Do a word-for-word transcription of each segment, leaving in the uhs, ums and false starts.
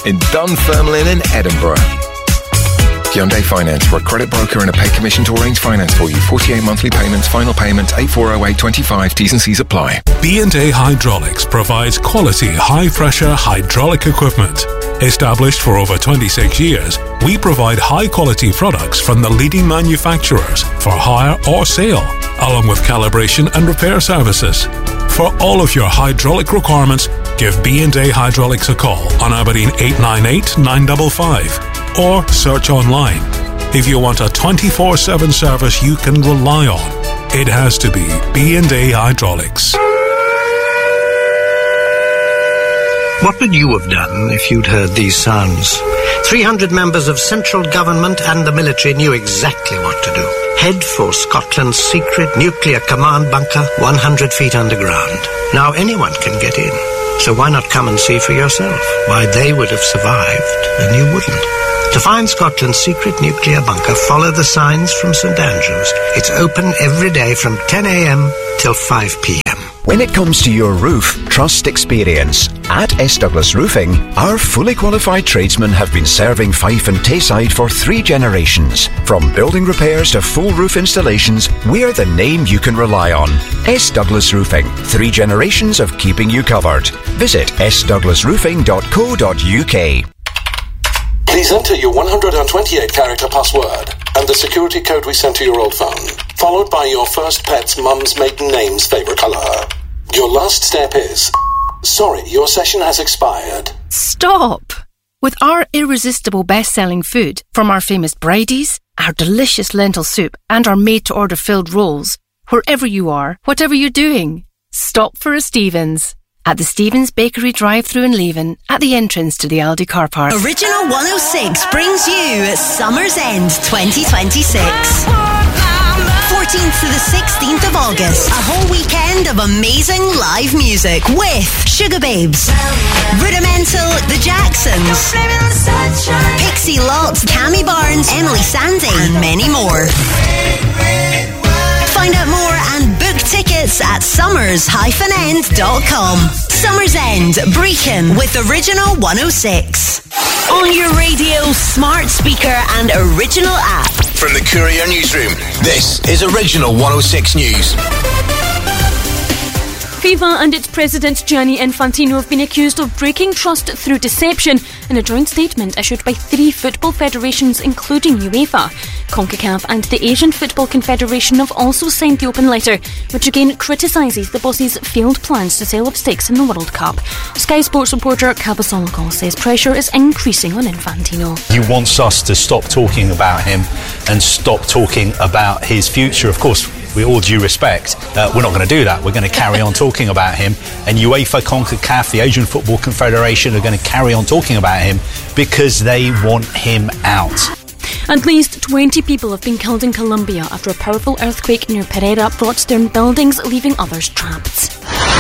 in Dunfermline in Edinburgh. Hyundai Finance, we're a credit broker and a paid commission to arrange finance for you. forty-eight monthly payments, final payment eight four oh eight twenty-five. T's and C's apply. B and A Hydraulics provides quality high-pressure hydraulic equipment. Established for over twenty-six years, we provide high-quality products from the leading manufacturers for hire or sale, along with calibration and repair services. For all of your hydraulic requirements, give B and A Hydraulics a call on Aberdeen eight nine eight, nine five five or search online. If you want a twenty-four seven service you can rely on, it has to be B and A Hydraulics. What would you have done if you'd heard these sounds? three hundred members of central government and the military knew exactly what to do. Head for Scotland's secret nuclear command bunker, one hundred feet underground. Now anyone can get in, so why not come and see for yourself why they would have survived and you wouldn't? To find Scotland's secret nuclear bunker, follow the signs from St Andrews. It's open every day from ten a.m. till five p.m. When it comes to your roof, trust experience. At S. Douglas Roofing, our fully qualified tradesmen have been serving Fife and Tayside for three generations. From building repairs to full roof installations, we're the name you can rely on. S. Douglas Roofing. Three generations of keeping you covered. Visit s douglas roofing dot co dot u k. Please enter your one hundred twenty-eight character password and the security code we sent to your old phone, followed by your first pet's mum's maiden name's favourite colour. Your last step is, sorry, your session has expired. Stop! With our irresistible best-selling food, from our famous Bridie's, our delicious lentil soup, and our made-to-order filled rolls, wherever you are, whatever you're doing, stop for a Stevens. At the Stevens Bakery drive-thru in Leven, at the entrance to the Aldi car park. Original one oh six brings you Summer's End twenty twenty-six. fourteenth to the sixteenth of August. A whole weekend of amazing live music with Sugar Babes, Rudimental, The Jacksons, Pixie Lott, Cammy Barnes, Emily Sandé, and many more. Find out more and book tickets at summers dash end dot com. Summer's End, Brecon with Original one oh six. On your radio, smart speaker and original app. From the Courier Newsroom, this is Original one oh six News. FIFA and its president Gianni Infantino have been accused of breaking trust through deception in a joint statement issued by three football federations, including UEFA. CONCACAF and the Asian Football Confederation have also signed the open letter, which again criticises the boss's failed plans to sell up stakes in the World Cup. Sky Sports reporter Kaba Solokol says pressure is increasing on Infantino. He wants us to stop talking about him and stop talking about his future. Of course, with all due respect, uh, we're not going to do that. We're going to carry on talking about him, and UEFA, CONCACAF, the Asian Football Confederation are going to carry on talking about him because they want him out. At least twenty people have been killed in Colombia after a powerful earthquake near Pereira brought down buildings, leaving others trapped.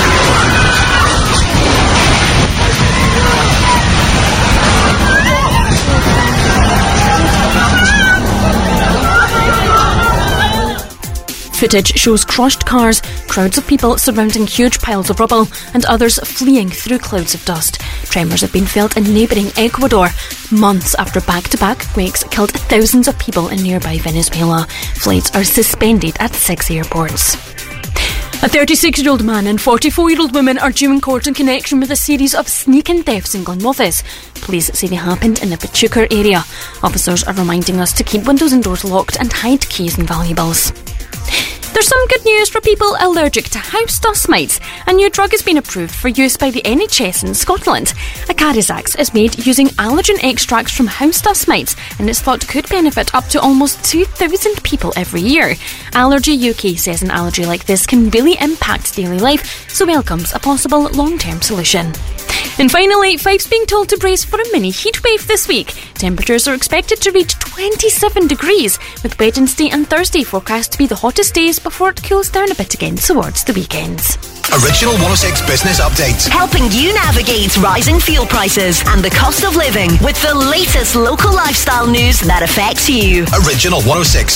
Footage shows crushed cars, crowds of people surrounding huge piles of rubble, and others fleeing through clouds of dust. Tremors have been felt in neighbouring Ecuador, months after back-to-back quakes killed thousands of people in nearby Venezuela. Flights are suspended at six airports. A thirty-six-year-old man and forty-four-year-old woman are due in court in connection with a series of sneaking thefts in Glenrothes. Police say they happened in the Pachuca area. Officers are reminding us to keep windows and doors locked and hide keys and valuables. There's some good news for people allergic to house dust mites. A new drug has been approved for use by the N H S in Scotland. Acarizax is made using allergen extracts from house dust mites, and it's thought could benefit up to almost two thousand people every year. Allergy U K says an allergy like this can really impact daily life, so welcomes a possible long-term solution. And finally, Fife's being told to brace for a mini heatwave this week. Temperatures are expected to reach twenty-seven degrees, with Wednesday and Thursday forecast to be the hottest days before it cools down a bit again towards the weekends. Original one oh six Business Update. Helping you navigate rising fuel prices and the cost of living with the latest local lifestyle news that affects you. Original one oh six.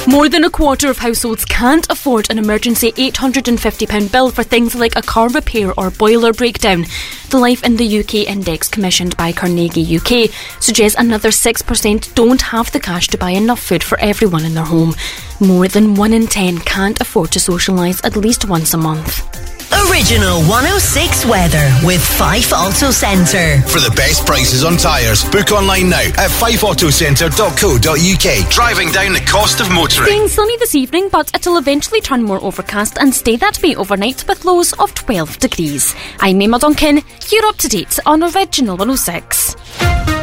More than a quarter of households can't afford an emergency eight hundred fifty pounds bill for things like a car repair or boiler breakdown. The Life in the U K Index, commissioned by Carnegie U K, suggests another six percent don't have the cash to buy enough food for everyone in their home. More than one in ten can't afford to socialise at least once a month. Original one oh six weather with Fife Auto Centre. For the best prices on tyres, book online now at fife auto centre dot co dot uk. Driving down the cost of motoring. Staying sunny this evening, but it'll eventually turn more overcast and stay that way overnight with lows of twelve degrees. I'm Emma Duncan. You're up to date on Original one oh six.